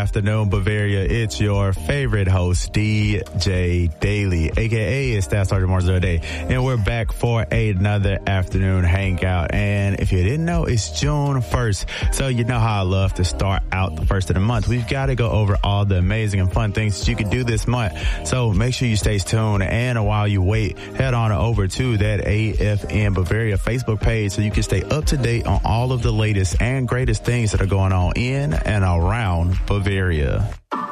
afternoon, Bavaria. It's your favorite host, DJ Daily, a.k.a. it's Staff Sergeant Marzell Day. And we're back for another afternoon hangout. And if you didn't know, it's June 1st. So you know how I love to start out the first of the month. We've got to go over all the amazing and fun things that you can do this month. So make sure you stay tuned. And while you wait, head on over to that AFN Bavaria Facebook page so you can stay up to date on all of the latest and greatest things that are going on in and around Bavaria.